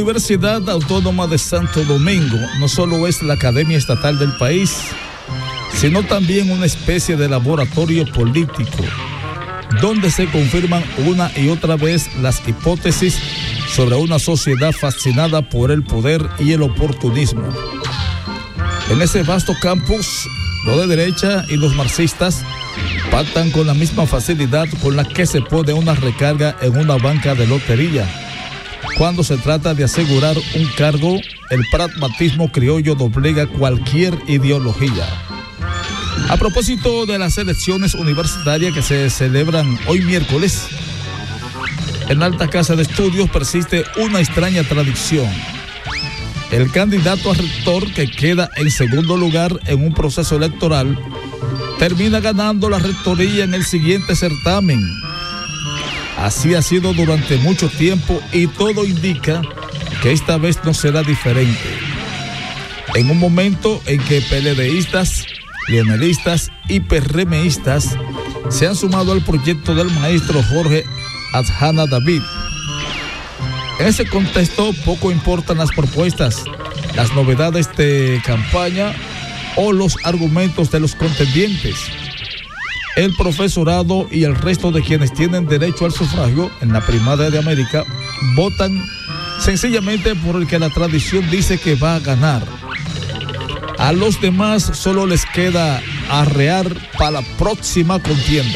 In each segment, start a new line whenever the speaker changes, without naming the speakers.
La Universidad Autónoma de Santo Domingo no solo es la academia estatal del país, sino también una especie de laboratorio político, donde se confirman una y otra vez las hipótesis sobre una sociedad fascinada por el poder y el oportunismo. En ese vasto campus, los de derecha y los marxistas pactan con la misma facilidad con la que se pone una recarga en una banca de lotería. Cuando se trata de asegurar un cargo, el pragmatismo criollo doblega cualquier ideología. A propósito de las elecciones universitarias que se celebran hoy miércoles, en la Alta Casa de Estudios persiste una extraña tradición. El candidato a rector que queda en segundo lugar en un proceso electoral termina ganando la rectoría en el siguiente certamen. Así ha sido durante mucho tiempo y todo indica que esta vez no será diferente. En un momento en que PLDistas, lionelistas y PRMistas se han sumado al proyecto del maestro Jorge Adjana David. En ese contexto poco importan las propuestas, las novedades de campaña o los argumentos de los contendientes. El profesorado y el resto de quienes tienen derecho al sufragio en la primaria de América votan sencillamente por el que la tradición dice que va a ganar. A los demás solo les queda arrear para la próxima contienda.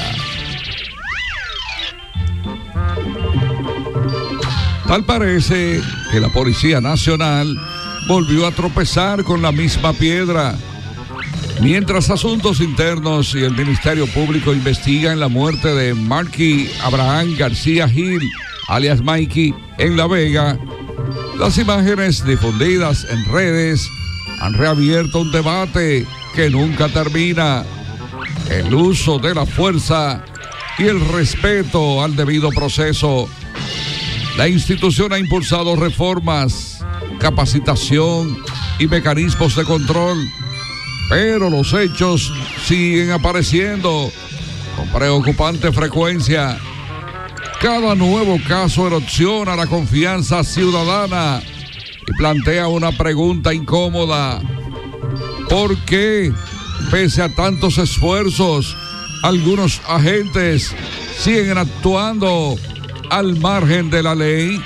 Tal parece que la Policía Nacional volvió a tropezar con la misma piedra. Mientras Asuntos Internos y el Ministerio Público investigan la muerte de Marky Abraham García Gil, alias Mikey, en La Vega, las imágenes difundidas en redes han reabierto un debate que nunca termina. El uso de la fuerza y el respeto al debido proceso. La institución ha impulsado reformas, capacitación y mecanismos de control, pero los hechos siguen apareciendo con preocupante frecuencia. Cada nuevo caso erosiona la confianza ciudadana y plantea una pregunta incómoda. ¿Por qué, pese a tantos esfuerzos, algunos agentes siguen actuando al margen de la ley?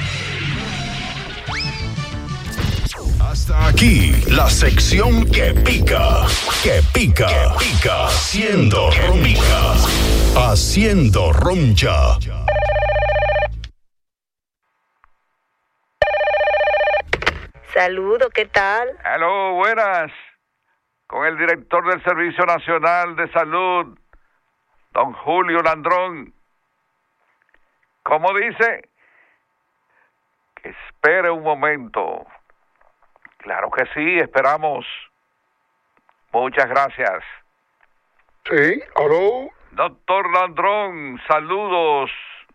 Hasta aquí, la sección que pica, haciendo roncha.
Saludo, ¿qué tal?
Aló, buenas. Con el director del Servicio Nacional de Salud, don Julio Landrón. ¿Cómo dice? Que espere un momento. Claro que sí, esperamos. Muchas gracias.
Sí, aló.
Doctor Landrón, saludos.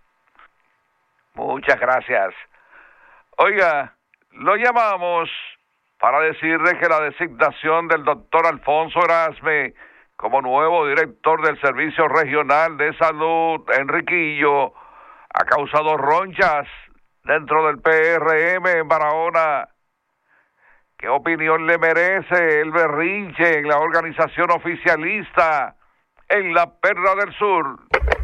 Muchas gracias. Oiga, lo llamamos para decirle que la designación del doctor Alfonso Erasme como nuevo director del Servicio Regional de Salud, Enriquillo, ha causado ronchas dentro del PRM en Barahona. ¿Qué opinión le merece el berrinche en la organización oficialista en la Perla del Sur?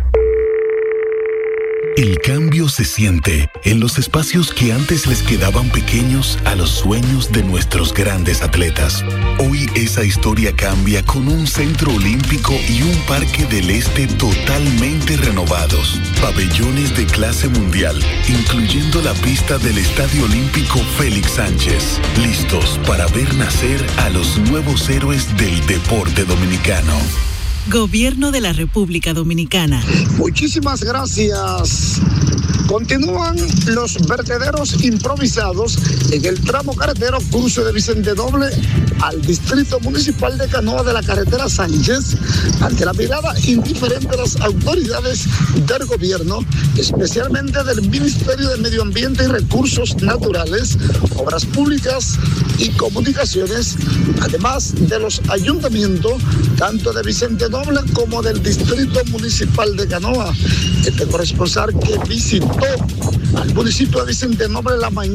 El cambio se siente en los espacios que antes les quedaban pequeños a los sueños de nuestros grandes atletas. Hoy esa historia cambia con un centro olímpico y un parque del este totalmente renovados. Pabellones de clase mundial, incluyendo la pista del Estadio Olímpico Félix Sánchez. Listos para ver nacer a los nuevos héroes del deporte dominicano.
Gobierno de la República Dominicana.
Muchísimas gracias. Continúan los vertederos improvisados en el tramo carretero cruce de Vicente Noble al Distrito Municipal de Canoa de la carretera Sánchez, ante la mirada indiferente de las autoridades del gobierno, especialmente del Ministerio de Medio Ambiente y Recursos Naturales, Obras Públicas y Comunicaciones, además de los ayuntamientos, tanto de Vicente Noble como del Distrito Municipal de Canoa. Este corresponsal que visitó al municipio de Vicente Noble la mañana